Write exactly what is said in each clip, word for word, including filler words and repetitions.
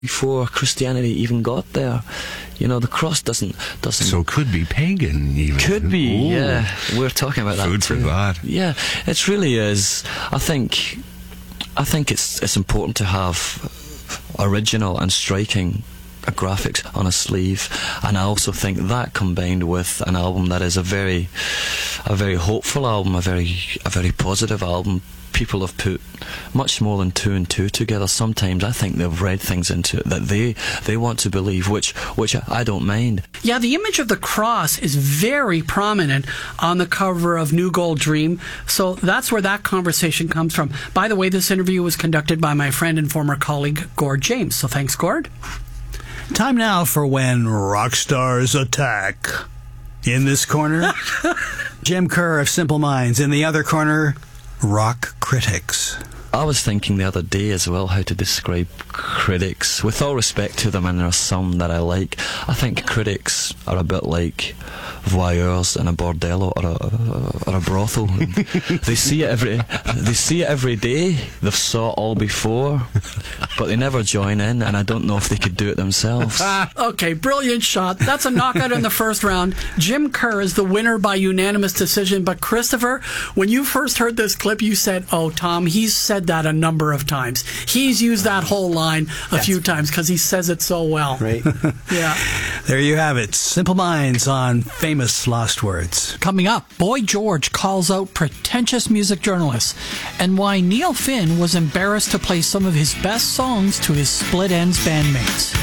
before Christianity even got there. You know, the cross doesn't doesn't. So it could be pagan, even. Could be, Ooh. yeah. We're talking about that Food too. for thought. Yeah, it really is. I think, I think it's it's important to have original and striking graphics on a sleeve, and I also think that combined with an album that is a very, a very hopeful album, a very a very positive album. People have put much more than two and two together. Sometimes I think they've read things into it that they they want to believe, which which I don't mind. Yeah, the image of the cross is very prominent on the cover of New Gold Dream, so that's where that conversation comes from. By the way, this interview was conducted by my friend and former colleague, Gord James, so thanks, Gord. Time now for When Rock Stars Attack. In this corner, Jim Kerr of Simple Minds. In the other corner, rock critics. I was thinking the other day as well how to describe critics. With all respect to them, and there are some that I like, I think critics are a bit like voyeurs in a bordello or a, or a brothel. They see it every they see it every day. They've saw it all before, but they never join in, and I don't know if they could do it themselves. Okay, brilliant shot. That's a knockout in the first round. Jim Kerr is the winner by unanimous decision, but Christopher, when you first heard this clip, you said, oh, Tom, he's said that a number of times. He's used that whole line a That's few times because he says it so well. Right. Yeah. There you have it. Simple Minds on famous lost words. Coming up, Boy George calls out pretentious music journalists and why Neil Finn was embarrassed to play some of his best songs to his Split Enz bandmates.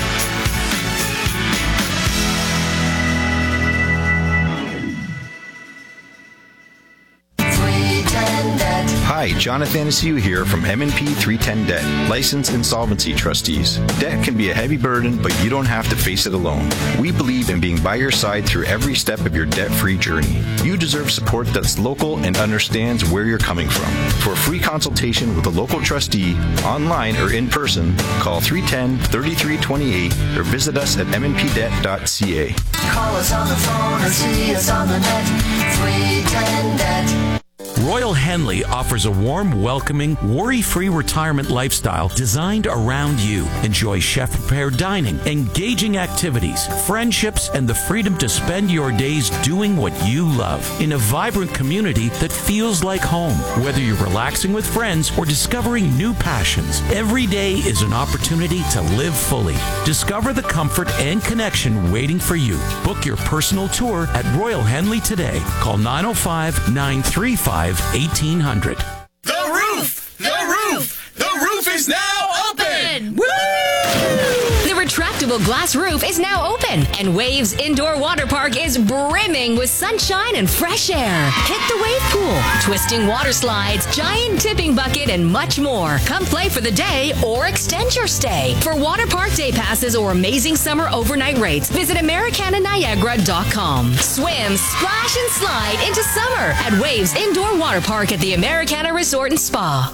Hi, Jonathan Anaciu here from M and P three ten Debt, licensed insolvency trustees. Debt can be a heavy burden, but you don't have to face it alone. We believe in being by your side through every step of your debt-free journey. You deserve support that's local and understands where you're coming from. For a free consultation with a local trustee, online or in person, call three one zero, three three two eight or visit us at m n p debt dot c a. Call us on the phone or see us on the net. three ten debt. Royal Henley offers a warm, welcoming, worry-free retirement lifestyle designed around you. Enjoy chef-prepared dining, engaging activities, friendships, and the freedom to spend your days doing what you love in a vibrant community that feels like home. Whether you're relaxing with friends or discovering new passions, every day is an opportunity to live fully. Discover the comfort and connection waiting for you. Book your personal tour at Royal Henley today. Call nine oh five, nine three five, eighteen hundred. The roof! The roof! The roof is now open! Woo! The retractable glass roof is now open, and Waves Indoor Water Park is brimming with sunshine and fresh air. Hit the wave pool, twisting water slides, giant tipping bucket, and much more. Come play for the day or extend your stay. For water park day passes or amazing summer overnight rates, visit Americana Niagara dot com. Swim, splash, and slide into summer at Waves Indoor Water Park at the Americana Resort and Spa.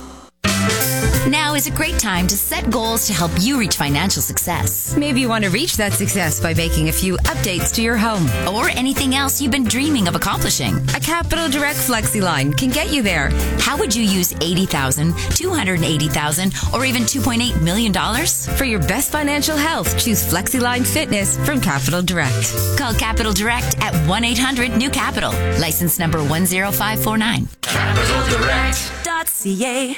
Now is a great time to set goals to help you reach financial success. Maybe you want to reach that success by making a few updates to your home. Or anything else you've been dreaming of accomplishing. A Capital Direct FlexiLine can get you there. How would you use eighty thousand dollars, two hundred eighty thousand dollars, or even two point eight million dollars? For your best financial health, choose FlexiLine Fitness from Capital Direct. Call Capital Direct at one eight hundred new capital. License number one zero five four nine. Capital Direct dot c a.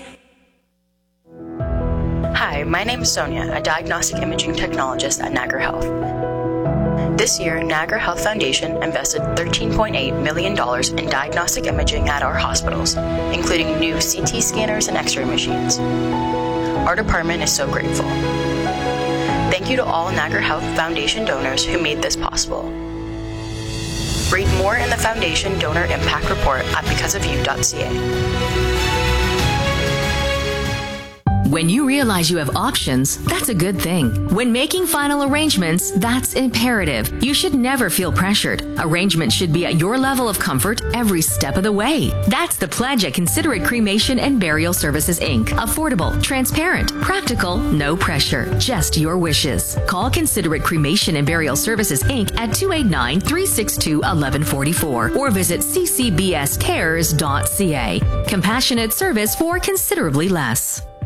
Hi, my name is Sonia, a diagnostic imaging technologist at Niagara Health. This year, Niagara Health Foundation invested thirteen point eight million dollars in diagnostic imaging at our hospitals, including new C T scanners and X-ray machines. Our department is so grateful. Thank you to all Niagara Health Foundation donors who made this possible. Read more in the Foundation Donor Impact Report at because of you dot c a. When you realize you have options, that's a good thing. When making final arrangements, that's imperative. You should never feel pressured. Arrangements should be at your level of comfort every step of the way. That's the pledge at Considerate Cremation and Burial Services, Incorporated. Affordable, transparent, practical, no pressure, just your wishes. Call Considerate Cremation and Burial Services, Incorporated at two eight nine, three six two, one one four four or visit c c b s cares dot c a. Compassionate service for considerably less.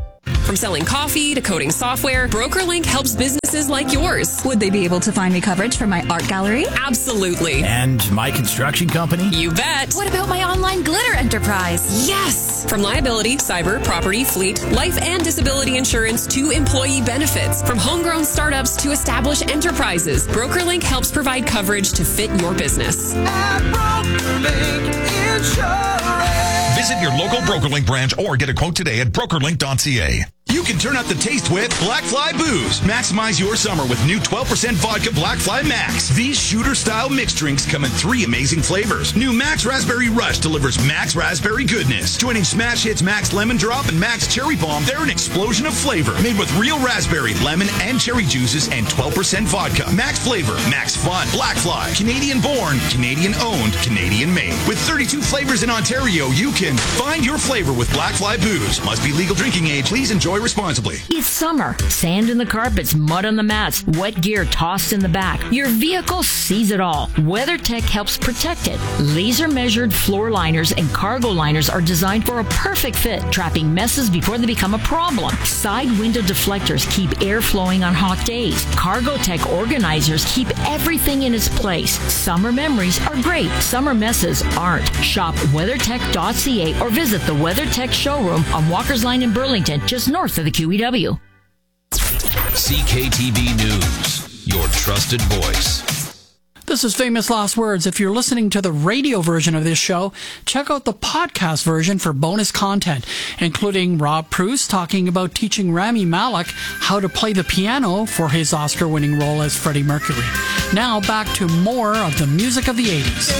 From selling coffee to coding software, BrokerLink helps businesses like yours. Would they be able to find me coverage for my art gallery? Absolutely. And my construction company? You bet. What about my online glitter enterprise? Yes. From liability, cyber, property, fleet, life and disability insurance to employee benefits. From homegrown startups to established enterprises, BrokerLink helps provide coverage to fit your business. At BrokerLink Insurance. Visit your local BrokerLink branch or get a quote today at broker link dot c a. You can turn up the taste with Black Fly Booze. Maximize your summer with new twelve percent vodka Black Fly Max. These shooter-style mixed drinks come in three amazing flavors. New Max Raspberry Rush delivers Max Raspberry goodness. Joining Smash Hits Max Lemon Drop and Max Cherry Bomb, they're an explosion of flavor. Made with real raspberry, lemon, and cherry juices and twelve percent vodka. Max Flavor, Max Fun, Black Fly. Canadian-born, Canadian-owned, Canadian-made. With thirty-two flavors in Ontario, you can find your flavor with Black Fly Booze. Must be legal drinking age. Please enjoy responsibly. It's summer. Sand in the carpets, mud on the mats, wet gear tossed in the back. Your vehicle sees it all. WeatherTech helps protect it. Laser measured floor liners and cargo liners are designed for a perfect fit, trapping messes before they become a problem. Side window deflectors keep air flowing on hot days. CargoTech organizers keep everything in its place. Summer memories are great. Summer messes aren't. Shop weather tech dot c a or visit the WeatherTech showroom on Walker's Line in Burlington, just north of the Q E W. C K T V News, your trusted voice. This is Famous Last Words. If you're listening to the radio version of this show, check out the podcast version for bonus content, including Rob Pruce talking about teaching Rami Malek how to play the piano for his Oscar-winning role as Freddie Mercury. Now back to more of the music of the eighties.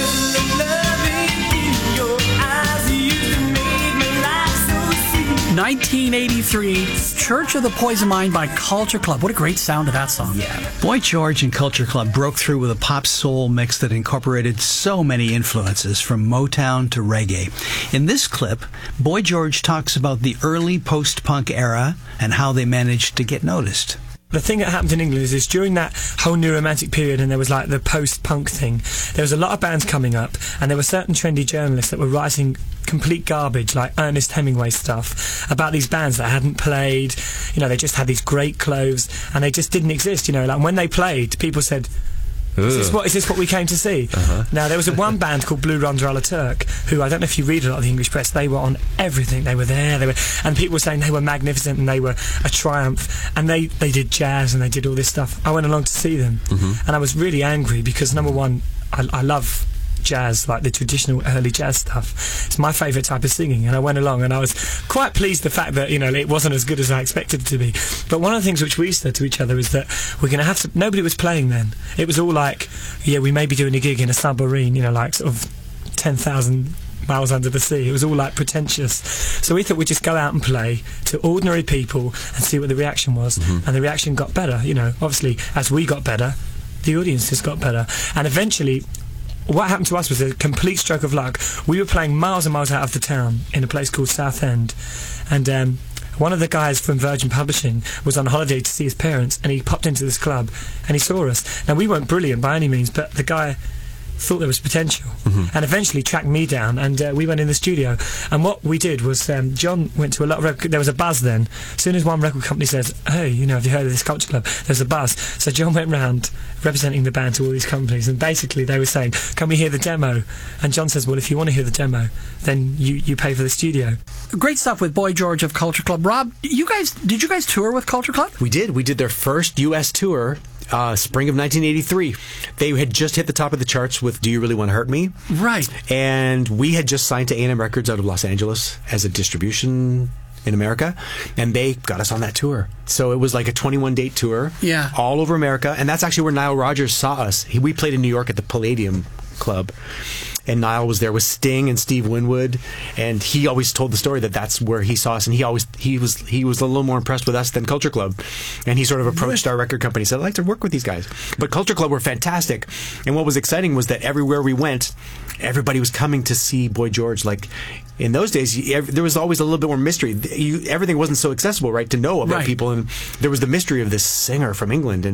nineteen eighty-three, Church of the Poison Mind by Culture Club. What a great sound of that song. Yeah. Boy George and Culture Club broke through with a pop soul mix that incorporated so many influences from Motown to reggae. In this clip, Boy George talks about the early post-punk era and how they managed to get noticed. The thing that happened in England is, is during that whole new romantic period, and there was like the post-punk thing, there was a lot of bands coming up, and there were certain trendy journalists that were writing complete garbage, like Ernest Hemingway stuff, about these bands that hadn't played. You know, they just had these great clothes, and they just didn't exist. You know, like when they played, people said, Is this, what, is this what we came to see? Uh-huh. Now, there was a one band called Blue Rondra a la Turk, who, I don't know if you read a lot of the English press, they were on everything. They were there, they were, and people were saying they were magnificent and they were a triumph. And they, they did jazz and they did all this stuff. I went along to see them, mm-hmm. and I was really angry because, number one, I, I love jazz, like the traditional early jazz stuff. It's my favourite type of singing, and I went along and I was quite pleased the fact that, you know, it wasn't as good as I expected it to be. But one of the things which we said to each other is that we're going to have to... Nobody was playing then. It was all like, yeah, we may be doing a gig in a submarine, you know, like sort of ten thousand miles under the sea. It was all like pretentious. So we thought we'd just go out and play to ordinary people and see what the reaction was. Mm-hmm. And the reaction got better, you know. Obviously, as we got better, the audiences got better. And eventually... what happened to us was a complete stroke of luck. We were playing miles and miles out of the town in a place called Southend, and um, one of the guys from Virgin Publishing was on holiday to see his parents, and he popped into this club and he saw us. Now, we weren't brilliant by any means, but the guy thought there was potential, mm-hmm. and eventually tracked me down, and uh, we went in the studio. And what we did was, um, John went to a lot of record, there was a buzz then. As soon as one record company says, hey, you know, have you heard of this Culture Club? There's a buzz. So John went round representing the band to all these companies, and basically they were saying, can we hear the demo? And John says, well, if you want to hear the demo, then you, you pay for the studio. Great stuff with Boy George of Culture Club. Rob, you guys, did you guys tour with Culture Club? We did. We did their first U S tour. Uh, spring of nineteen eighty-three. They had just hit the top of the charts with Do You Really Want to Hurt Me? Right. And we had just signed to A and M Records out of Los Angeles as a distribution in America, and they got us on that tour. So it was like a twenty-one date tour, yeah, all over America. And that's actually where Nile Rodgers saw us. He, we played in New York at the Palladium Club, and Nile was there with Sting and Steve Winwood, and he always told the story that that's where he saw us, and he always he was he was a little more impressed with us than Culture Club, and he sort of approached our record company and said, I'd like to work with these guys. But Culture Club were fantastic, and what was exciting was that everywhere we went, everybody was coming to see Boy George. Like, in those days, you, every, there was always a little bit more mystery. You, everything wasn't so accessible, right, to know about right. people, and there was the mystery of this singer from England, and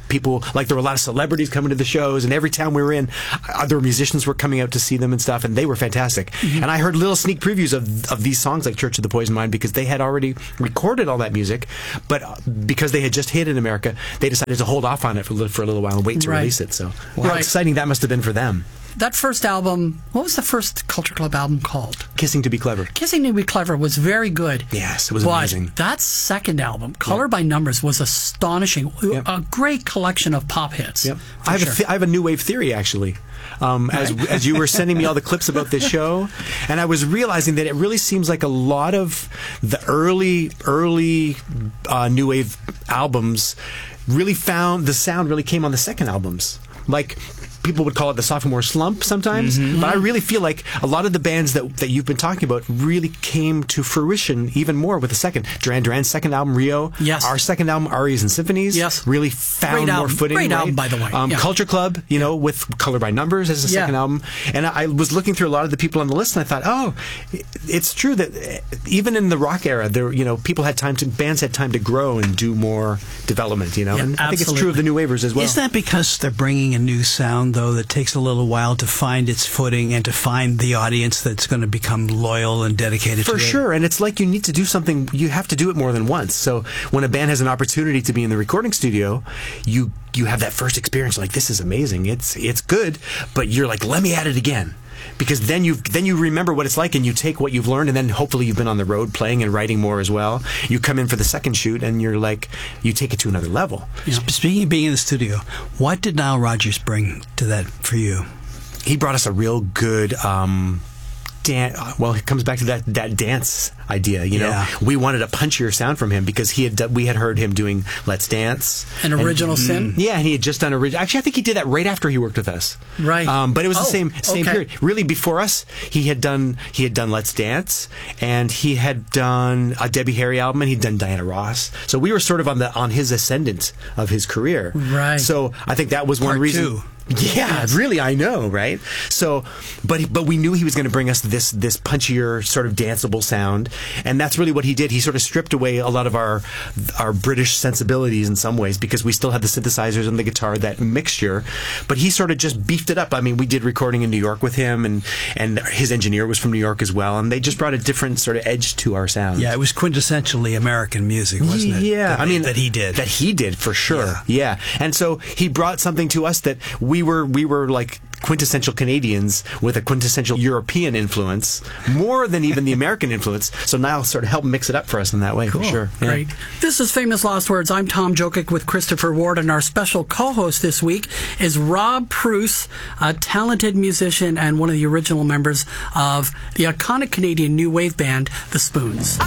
people, like there were a lot of celebrities coming to the shows, and every town we were in, other musicians were coming out to see them and stuff, and they were fantastic. Mm-hmm. And I heard little sneak previews of of these songs like Church of the Poison Mind because they had already recorded all that music, but because they had just hit in America, they decided to hold off on it for a little, for a little while and wait to right. release it. So right. how exciting that must have been for them. That first album, what was the first Culture Club album called? Kissing to be Clever. Kissing to be Clever was very good. Yes, it was but amazing. That second album, Color yep. by Numbers, was astonishing. Yep. A great collection of pop hits. Yep. I have, sure. a th- I have a new wave theory, actually. Um, as as you were sending me all the clips about this show, and I was realizing that it really seems like a lot of the early, early uh, new wave albums really found, the sound really came on the second albums. Like, people would call it the sophomore slump sometimes, mm-hmm. but I really feel like a lot of the bands that that you've been talking about really came to fruition even more with the second. Duran Duran's second album, Rio. Yes. Our second album, Arias and Symphonies. Yes. Really found Great more album. footing. Great right? album, by the way. Um, yeah. Culture Club, you know, with Color by Numbers as the yeah. second album. And I was looking through a lot of the people on the list, and I thought, oh, it's true that even in the rock era, there, you know, people had time to, bands had time to grow and do more development, you know. Yeah, and I think it's true of the new wavers as well. Is that because they're bringing a new sound, though, that takes a little while to find its footing and to find the audience that's going to become loyal and dedicated For to it? For sure, and it's like you need to do something, you have to do it more than once. So when a band has an opportunity to be in the recording studio, you you have that first experience like, this is amazing, it's it's good, but you're like, let me add it again. Because then you then you remember what it's like, and you take what you've learned, and then hopefully you've been on the road playing and writing more as well. You come in for the second shoot, and you're like, you take it to another level. Yeah. Speaking of being in the studio, what did Nile Rodgers bring to that for you? He brought us a real good um, dance. Well, it comes back to that that dance idea. You know, yeah. we wanted a punchier sound from him because he had we had heard him doing Let's Dance, An Original and, Sin. Yeah, and he had just done original. Actually, I think he did that right after he worked with us. Right. Um, but it was oh, the same same okay. period. Really, before us, he had done he had done Let's Dance, and he had done a Debbie Harry album, and he'd done Diana Ross. So we were sort of on the on his ascendant of his career. Right. So I think that was one Part reason. Two. Yeah, Yes. really, I know, right? So, but but we knew he was going to bring us this this punchier, sort of danceable sound, and that's really what he did. He sort of stripped away a lot of our our British sensibilities in some ways because we still had the synthesizers and the guitar, that mixture, but he sort of just beefed it up. I mean, we did recording in New York with him, and and his engineer was from New York as well, and they just brought a different sort of edge to our sound. Yeah, it was quintessentially American music, wasn't it? Yeah, that, I mean that he did. That he did for sure. Yeah. yeah, and so he brought something to us that we were we were like quintessential Canadians with a quintessential European influence, more than even the American influence. So Niall sort of helped mix it up for us in that way, cool. for sure. Yeah. Great. This is Famous Lost Words. I'm Tom Jokic with Christopher Ward, and our special co-host this week is Rob Pruce, a talented musician and one of the original members of the iconic Canadian new wave band, The Spoons.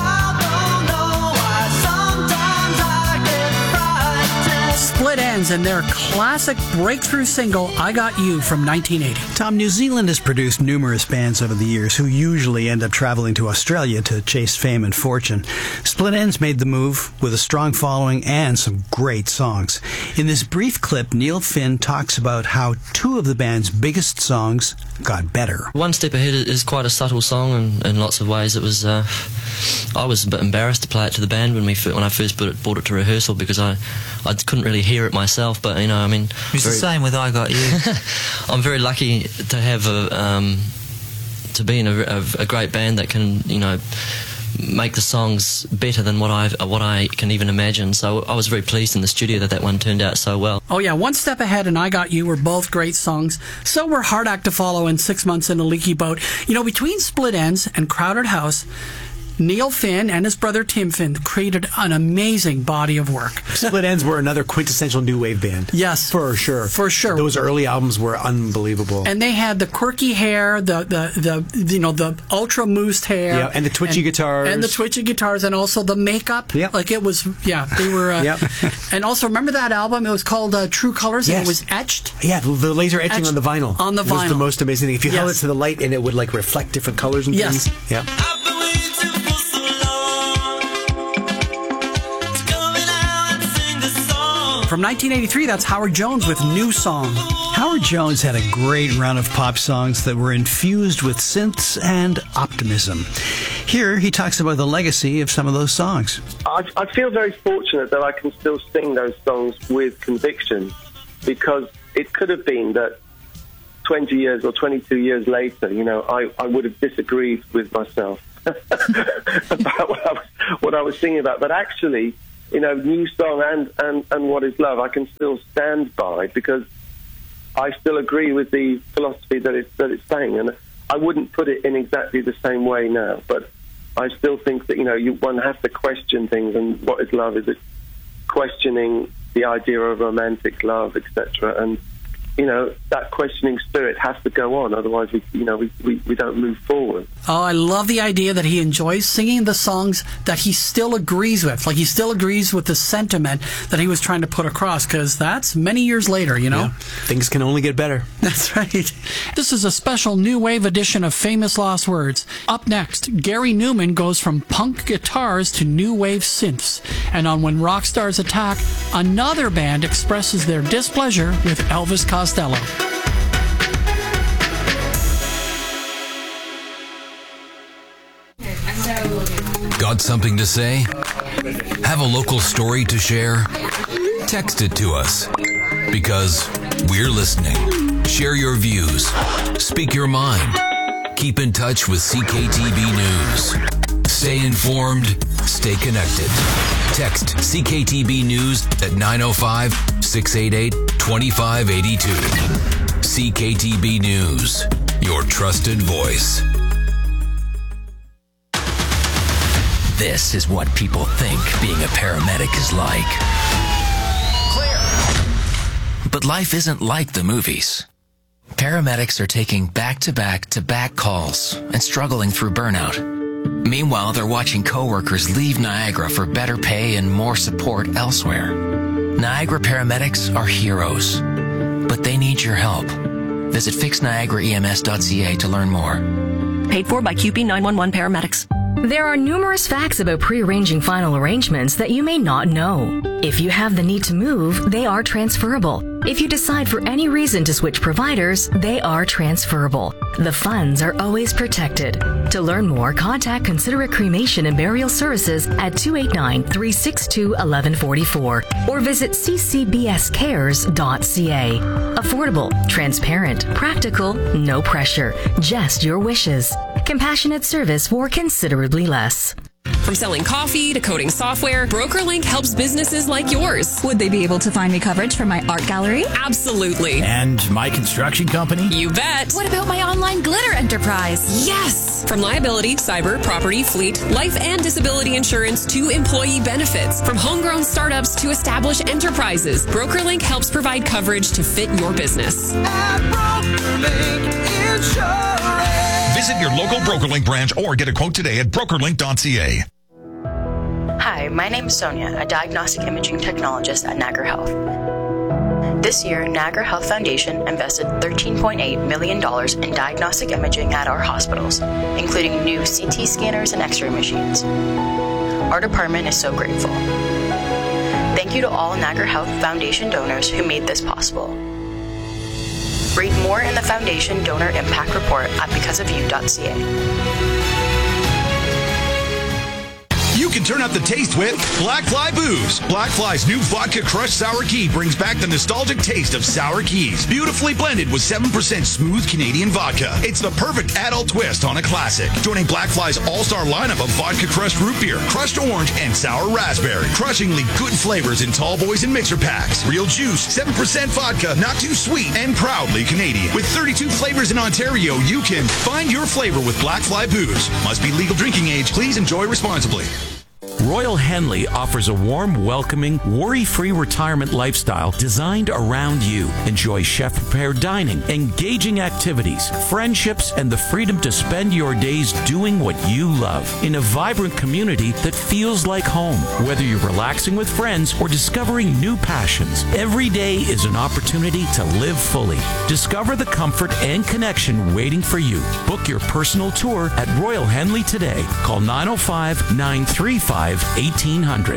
Split Enz and their classic breakthrough single, I Got You, from nineteen eighty. Tom, New Zealand has produced numerous bands over the years who usually end up traveling to Australia to chase fame and fortune. Split Enz made the move with a strong following and some great songs. In this brief clip, Neil Finn talks about how two of the band's biggest songs got better. One Step Ahead is quite a subtle song in, in lots of ways. It was, uh, I was a bit embarrassed to play it to the band when we when I first brought it, brought it to rehearsal because I, I couldn't really hear it myself. But you know, I mean, it's very, the same with I Got You. I'm very lucky to have a um, to be in a, a, a great band that can, you know, make the songs better than what I what I can even imagine. So I was very pleased in the studio that that one turned out so well. Oh yeah, One Step Ahead and I Got You were both great songs. So were Hard Act to Follow and Six Months in a Leaky Boat. You know, between Split Enz and Crowded House, Neil Finn and his brother Tim Finn created an amazing body of work. Split Enz were another quintessential new wave band. Yes. For sure. For sure. Those early albums were unbelievable. And they had the quirky hair, the, the, the you know, the ultra moosed hair. Yeah, and the twitchy and, guitars. And the twitchy guitars, and also the makeup. Yep. Like it was, yeah, they were. Uh, yep. And also, remember that album? It was called uh, True Colors, yes. and it was etched? Yeah, the laser etching etched on the vinyl. On the it vinyl. was the most amazing thing. If you yes. held it to the light and it would like reflect different colors and yes. things. Yeah. From nineteen eighty-three, that's Howard Jones with New Song. Howard Jones had a great run of pop songs that were infused with synths and optimism. Here he talks about the legacy of some of those songs. I, I feel very fortunate that I can still sing those songs with conviction, because it could have been that twenty years or twenty-two years later, you know, I, I would have disagreed with myself about what I, was, what I was singing about. But actually, you know, New Song and, and, and What Is Love, I can still stand by, because I still agree with the philosophy that it's, that it's saying. And I wouldn't put it in exactly the same way now, but I still think that, you know, you, one has to question things, and what is love? Is it questioning the idea of romantic love, et cetera? And, you know, that questioning spirit has to go on, otherwise we, you know, we, we, we don't move forward. Oh, I love the idea that he enjoys singing the songs that he still agrees with. Like, he still agrees with the sentiment that he was trying to put across, because that's many years later, you know? Yeah. Things can only get better. That's right. This is a special new wave edition of Famous Lost Words. Up next, Gary Newman goes from punk guitars to new wave synths. And on When Rock Stars Attack, another band expresses their displeasure with Elvis Costello. Got something to say? Have a local story to share? Text it to us, because we're listening. Share your views. Speak your mind. Keep in touch with C K T B News. Stay informed. Stay connected. Text C K T B News at nine oh five, six eight eight, two five eight two. C K T B News, your trusted voice. This is what people think being a paramedic is like. Clear. But life isn't like the movies. Paramedics are taking back-to-back-to-back calls and struggling through burnout. Meanwhile, they're watching coworkers leave Niagara for better pay and more support elsewhere. Niagara paramedics are heroes, but they need your help. Visit fix niagara E M S dot C A to learn more. Paid for by Q P nine one one Paramedics. There are numerous facts about pre-arranging final arrangements that you may not know. If you have the need to move, they are transferable. If you decide for any reason to switch providers, they are transferable. The funds are always protected. To learn more, contact Considerate Cremation and Burial Services at two eight nine, three six two, one one four four or visit c c b s cares dot c a. Affordable, transparent, practical, no pressure, just your wishes. Compassionate service for considerably less. From selling coffee to coding software, BrokerLink helps businesses like yours. Would they be able to find me coverage for my art gallery? Absolutely. And my construction company? You bet. What about my online glitter enterprise? Yes! From liability, cyber, property, fleet, life and disability insurance to employee benefits. From homegrown startups to established enterprises, BrokerLink helps provide coverage to fit your business. At BrokerLink Insurance. Visit your local BrokerLink branch or get a quote today at broker link dot c a. Hi, my name is Sonia, a diagnostic imaging technologist at Niagara Health. This year, Niagara Health Foundation invested thirteen point eight million dollars in diagnostic imaging at our hospitals, including new C T scanners and X-ray machines. Our department is so grateful. Thank you to all Niagara Health Foundation donors who made this possible. Read more in the Foundation Donor Impact Report at because of you dot c a. You can turn up the taste with Black Fly Booze. Black Fly's new Vodka Crushed Sour Key brings back the nostalgic taste of sour keys, beautifully blended with seven percent smooth Canadian vodka. It's the perfect adult twist on a classic. Joining Black Fly's all-star lineup of Vodka Crushed Root Beer, Crushed Orange, and Sour Raspberry. Crushingly good flavors in tall boys and mixer packs. Real juice, seven percent vodka, not too sweet, and proudly Canadian. With thirty-two flavors in Ontario, you can find your flavor with Black Fly Booze. Must be legal drinking age. Please enjoy responsibly. Royal Henley offers a warm, welcoming, worry-free retirement lifestyle designed around you. Enjoy chef-prepared dining, engaging activities, friendships, and the freedom to spend your days doing what you love in a vibrant community that feels like home. Whether you're relaxing with friends or discovering new passions, every day is an opportunity to live fully. Discover the comfort and connection waiting for you. Book your personal tour at Royal Henley today. Call nine oh five, nine three five, eighteen hundred.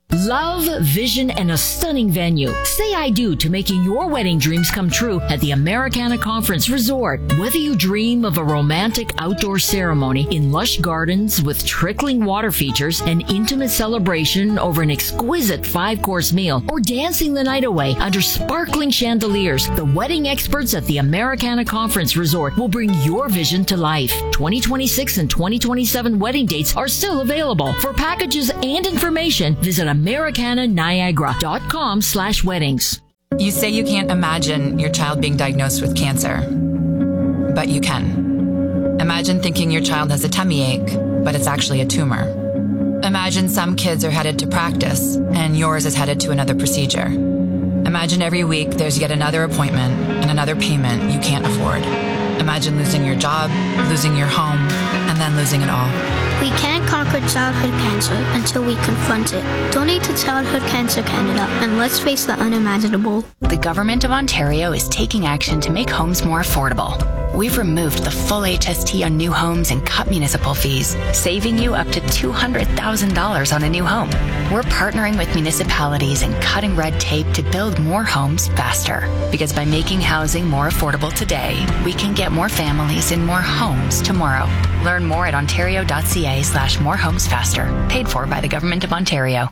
Love, vision, and a stunning venue. Say I do to making your wedding dreams come true at the Americana Conference Resort. Whether you dream of a romantic outdoor ceremony in lush gardens with trickling water features, an intimate celebration over an exquisite five-course meal, or dancing the night away under sparkling chandeliers, the wedding experts at the Americana Conference Resort will bring your vision to life. twenty twenty-six and twenty twenty-seven wedding dates are still available. For packages and information, visit Americana Niagara dot com slash weddings. You say you can't imagine your child being diagnosed with cancer, but you can. Imagine thinking your child has a tummy ache, but it's actually a tumor. Imagine some kids are headed to practice, and yours is headed to another procedure. Imagine every week there's yet another appointment and another payment you can't afford. Imagine losing your job, losing your home, and then losing it all. We can't conquer childhood cancer until we confront it. Donate to Childhood Cancer Canada and let's face the unimaginable. The Government of Ontario is taking action to make homes more affordable. We've removed the full H S T on new homes and cut municipal fees, saving you up to two hundred thousand dollars on a new home. We're partnering with municipalities and cutting red tape to build more homes faster. Because by making housing more affordable today, we can get more families in more homes tomorrow. Learn more at ontario.ca slash more homes faster. Paid for by the Government of Ontario.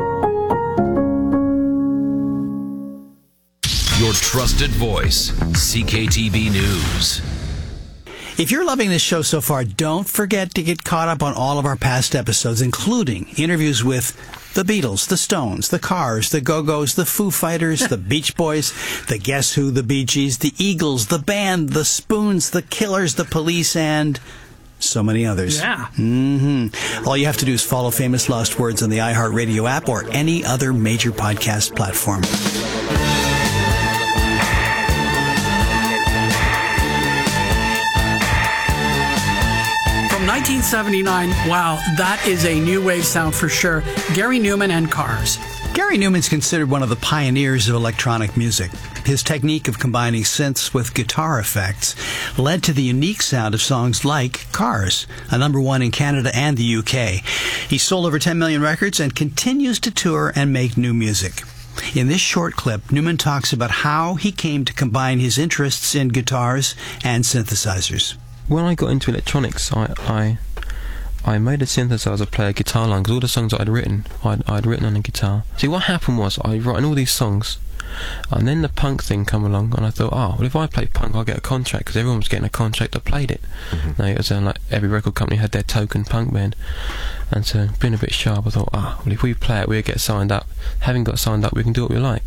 Your trusted voice, C K T B News. If you're loving this show so far, don't forget to get caught up on all of our past episodes, including interviews with the Beatles, the Stones, the Cars, the Go-Go's, the Foo Fighters, the Beach Boys, the Guess Who, the Bee Gees, the Eagles, the Band, the Spoons, the Killers, the Police, and so many others. Yeah. Mm-hmm. All you have to do is follow Famous Lost Words on the iHeartRadio app or any other major podcast platform. nineteen seventy-nine, wow, that is a new wave sound for sure. Gary Numan and Cars. Gary Numan's considered one of the pioneers of electronic music. His technique of combining synths with guitar effects led to the unique sound of songs like Cars, a number one in Canada and the U K. He sold over ten million records and continues to tour and make new music. In this short clip, Numan talks about how he came to combine his interests in guitars and synthesizers. When I got into electronics, I I, I made a synthesizer play a guitar line, because all the songs that I'd written, I'd, I'd written on a guitar. See, what happened was, I'd written all these songs, and then the punk thing come along, and I thought, oh, well, if I play punk, I'll get a contract, because everyone was getting a contract that played it. Mm-hmm. Now, it was uh, like every record company had their token punk band, and so being a bit sharp, I thought, ah, oh, well, if we play it, we'll get signed up. Having got signed up, we can do what we like.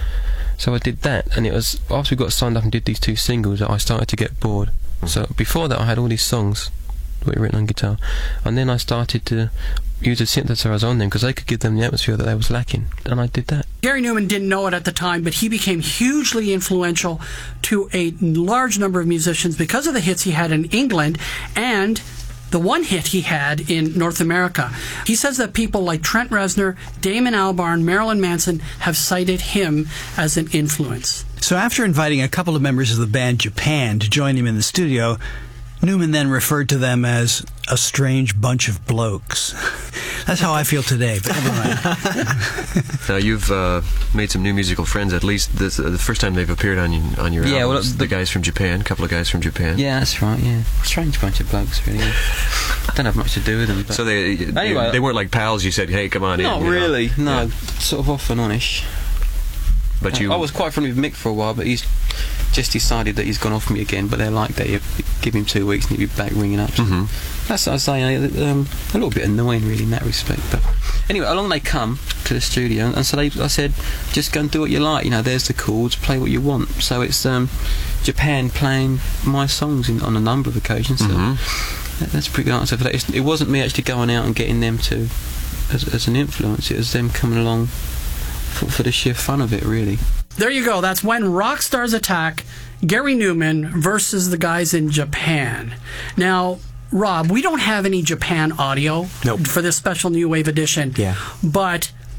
So I did that, and it was after we got signed up and did these two singles that I started to get bored. So before that I had all these songs that were written on guitar, and then I started to use a synthesizer on them because they could give them the atmosphere that they was lacking, and I did that. Gary Numan didn't know it at the time, but he became hugely influential to a large number of musicians because of the hits he had in England and the one hit he had in North America. He says that people like Trent Reznor, Damon Albarn, Marilyn Manson have cited him as an influence. So after inviting a couple of members of the band Japan to join him in the studio, Numan then referred to them as a strange bunch of blokes. That's how I feel today, but never mind. Now, you've uh, made some new musical friends, at least this, uh, the first time they've appeared on, you, on your yeah, albums. Well, the, the guys from Japan, a couple of guys from Japan. Yeah, that's right, yeah. Strange bunch of blokes, really. Don't have much to do with them. But so they, anyway, they they weren't like pals, you said, hey, come on not in. Not really, know? no. Yeah. Sort of off and on-ish. But you... I was quite friendly with Mick for a while, but he's just decided that he's gone off me again, but they're like that. You give him two weeks and he'll be back ringing up. So mm-hmm. That's what I was saying. Um, a little bit annoying, really, in that respect. But anyway, along they come to the studio, and so they, I said, just go and do what you like. You know, there's the chords, play what you want. So it's um, Japan playing my songs in, on a number of occasions. So mm-hmm. that, that's a pretty good answer for that. It's, it wasn't me actually going out and getting them to as, as an influence. It was them coming along for, for the sheer fun of it, really. There you go. That's When Rock Stars Attack, Gary Numan versus the guys in Japan. Now, Rob, we don't have any Japan audio nope. for this special New Wave edition. Yeah. But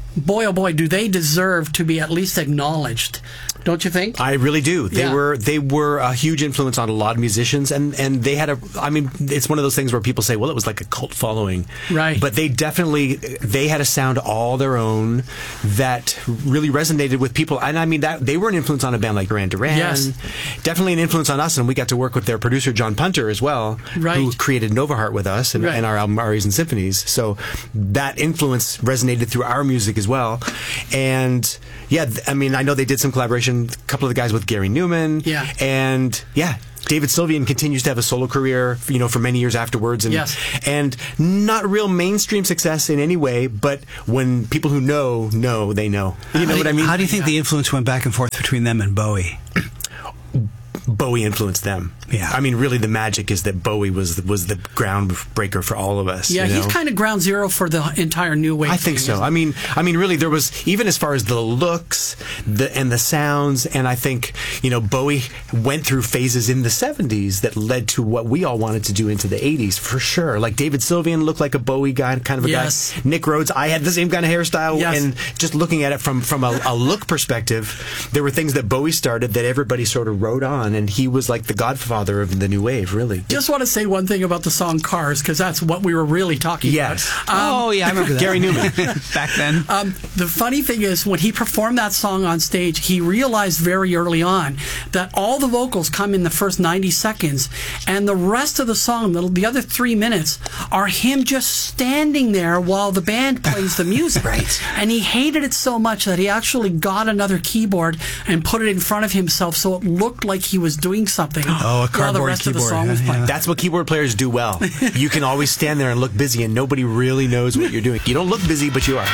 boy, oh boy, do they deserve to be at least acknowledged. Don't you think? I really do. They Yeah. were they were a huge influence on a lot of musicians, and, and they had a. I mean, it's one of those things where people say, "Well, it was like a cult following," right? But they definitely they had a sound all their own that really resonated with people, and I mean that they were an influence on a band like Duran Duran. Yes. Definitely an influence on us, and we got to work with their producer John Punter as well, Right. who created Nova Heart with us and, Right. and our album Arias and Symphonies. So that influence resonated through our music as well, and yeah, th- I mean, I know they did some collaboration. A couple of the guys with Gary Newman. Yeah. And yeah, David Sylvian continues to have a solo career, you know, for many years afterwards. And, Yes. and not real mainstream success in any way, but when people who know, know, they know. You know How what do- I mean? How do you think the influence went back and forth between them and Bowie? Bowie influenced them. Yeah. I mean, really, the magic is that Bowie was was the groundbreaker for all of us. Yeah, you he's know? kind of ground zero for the entire new wave. I think thing, so. isn't I mean, I mean, really, there was even as far as the looks, the and the sounds, and I think you know Bowie went through phases in the seventies that led to what we all wanted to do into the eighties for sure. Like David Sylvian looked like a Bowie guy, kind of a Yes. guy. Nick Rhodes, I had the same kind of hairstyle, Yes. and just looking at it from from a, a look perspective, there were things that Bowie started that everybody sort of wrote on, and he was like the godfather of the new wave, really. Just want to say one thing about the song Cars, because that's what we were really talking Yes. about. Um, Oh, yeah, I remember that. Gary Newman. Back then. Um, the funny thing is, when he performed that song on stage, he realized very early on that all the vocals come in the first ninety seconds, and the rest of the song, the, the other three minutes, are him just standing there while the band plays the music. Right. And he hated it so much that he actually got another keyboard and put it in front of himself so it looked like he was doing something. Oh, a while the cardboard rest of the keyboard, song was huh? playing. Yeah. That's what keyboard players do well. You can always stand there and look busy, and nobody really knows what you're doing. You don't look busy, but you are.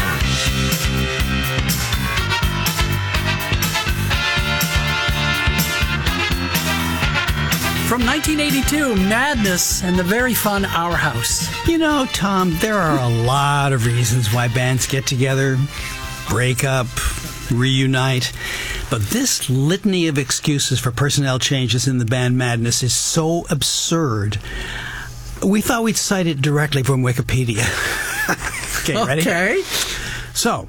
From nineteen eighty-two, Madness and the very fun Our House. You know, Tom, there are a lot of reasons why bands get together, break up, reunite. But this litany of excuses for personnel changes in the band Madness is so absurd. We thought we'd cite it directly from Wikipedia. Okay, ready? Okay. So,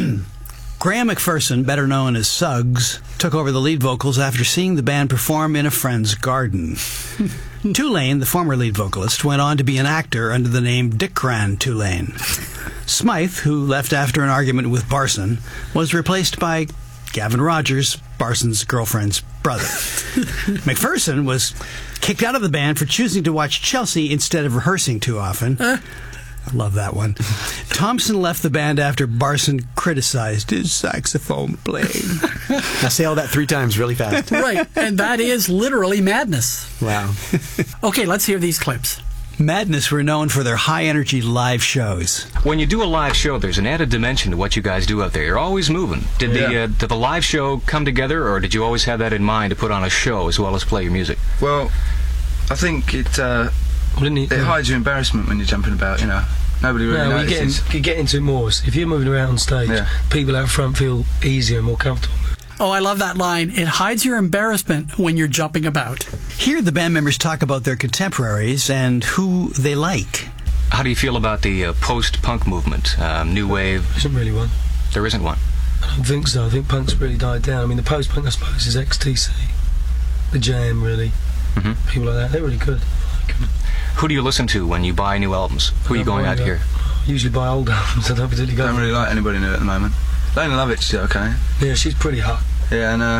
Graham McPherson, better known as Suggs, took over the lead vocals after seeing the band perform in a friend's garden. Tulane, the former lead vocalist, went on to be an actor under the name Dickran Tulane. Smythe, who left after an argument with Barson, was replaced by Gavin Rogers, Barson's girlfriend's brother. McPherson was kicked out of the band for choosing to watch Chelsea instead of rehearsing too often. I love that one. Thompson left the band after Barson criticized his saxophone playing. Now say all that three times really fast. Right, and that is literally Madness. Wow. Okay, let's hear these clips. Madness were known for their high-energy live shows. When you do a live show, there's an added dimension to what you guys do out there. You're always moving. Did the Yeah. uh, did the live show come together, or did you always have that in mind to put on a show as well as play your music? Well, I think it uh, it hides your embarrassment when you're jumping about. You know, nobody really No, you get, in, notices. you get into it more. If you're moving around on stage, Yeah. people out front feel easier and more comfortable. Oh, I love that line. It hides your embarrassment when you're jumping about. Here, the band members talk about their contemporaries and who they like. How do you feel about the uh, post-punk movement, um, new wave? There isn't really one. There isn't one. I don't think so. I think punk's really died down. I mean, the post-punk, I suppose, is X T C, The Jam, really. Mm-hmm. People like that. They're really good. Who do you listen to when you buy new albums? Who are you going out to hear? I usually buy old albums. I don't particularly go. Don't really like anybody new at the moment. Lana Lovett's okay. Yeah, she's pretty hot. Yeah, and uh,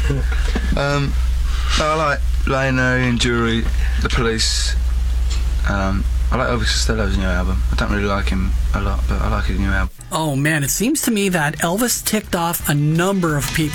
um, no, I like Lana, Ian Jury, The Police. Um, I like Elvis Costello's new album. I don't really like him a lot, but I like his new album. Oh, man, it seems to me that Elvis ticked off a number of people.